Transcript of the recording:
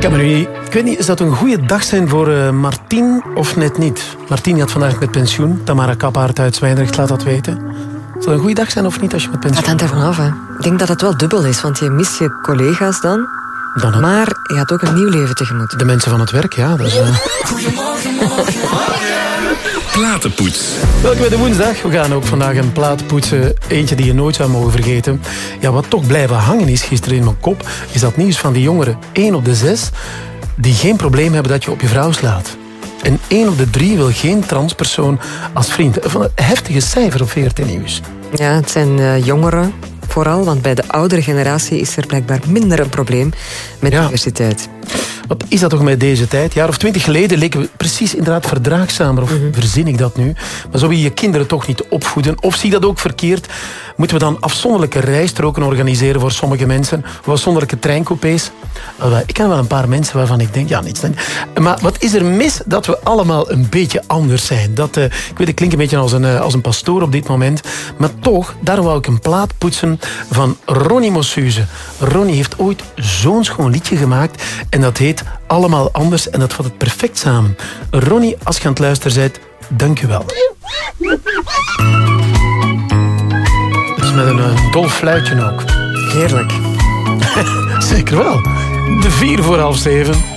Ik weet niet, is dat een goede dag zijn voor Martien of net niet? Martien gaat vandaag met pensioen. Tamara Kappaert uit Zwijndrecht laat dat weten. Zal het een goede dag zijn of niet als je met pensioen? Dat hangt ervan af. Hè. Ik denk dat het wel dubbel is, want je mist je collega's dan. Maar je gaat ook een nieuw leven tegemoet. De mensen van het werk, ja. Dat is, Goedemorgen, Platenpoets. Welkom bij de woensdag. We gaan ook vandaag een plaat poetsen. Eentje die je nooit zou mogen vergeten. Ja, wat toch blijven hangen is gisteren in mijn kop, is dat nieuws van die jongeren. 1 op de 6 die geen probleem hebben dat je op je vrouw slaat. En 1 op de 3 wil geen transpersoon als vriend. Van een heftige cijfer op VRT Nieuws. Ja, het zijn jongeren vooral, want bij de oudere generatie is er blijkbaar minder een probleem met diversiteit. Wat is dat toch met deze tijd? Een jaar of 20 geleden leken we precies inderdaad verdraagzamer. Of verzin ik dat nu? Maar zou je je kinderen toch niet opvoeden? Of zie je dat ook verkeerd? Moeten we dan afzonderlijke rijstroken organiseren voor sommige mensen? Of afzonderlijke treincoupés? Ik ken wel een paar mensen waarvan ik denk, ja, niets. Maar wat is er mis dat we allemaal een beetje anders zijn? Dat, ik weet, ik klink een beetje als een pastoor op dit moment. Maar toch, daar wou ik een plaat poetsen van Ronnie Mossuze. Ronnie heeft ooit zo'n schoon liedje gemaakt. En dat heet Allemaal Anders. En dat vat het perfect samen. Ronnie, als je aan het luisteren bent, dank u wel. Dus met een dol fluitje ook. Heerlijk. Zeker wel. De 4 voor 6:30.